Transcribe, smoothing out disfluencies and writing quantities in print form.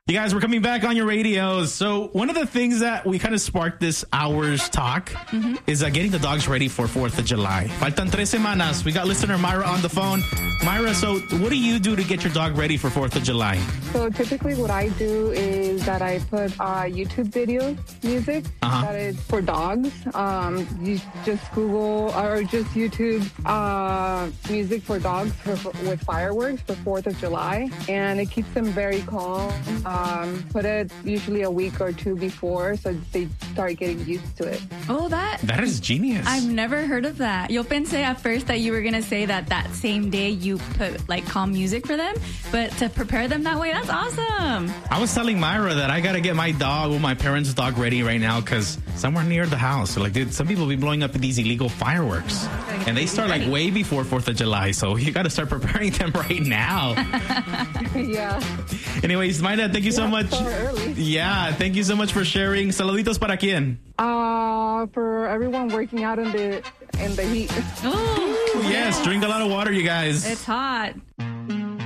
You guys, we're coming back on your radios. So one of the things that we kind of sparked this hour's talk is getting the dogs ready for 4th of July. Faltan 3 semanas. We got listener Myra on the phone. Myra, so what do you do to get your dog ready for 4th of July? So typically what I do is that I put YouTube videos, music that is for dogs. You just Google or just YouTube music for dogs with fireworks for 4th of July. And it keeps them very calm. Put it usually a week or two before so they start getting used to it. Oh, that is genius. I've never heard of that. Yo pensé at first that you were going to say that same day you put like calm music for them, but to prepare them that way, that's awesome. I was telling Myra that I got to get my dog, my parents' dog ready right now because somewhere near the house. Like, dude, some people be blowing up these illegal fireworks and they start like way before 4th of July. So you got to start preparing them right now. Yeah. Anyways, my dad, thank you so much. So early. Yeah, thank you so much for sharing. Saluditos para quién? For everyone working out in the heat. Oh, yes, drink a lot of water, you guys. It's hot.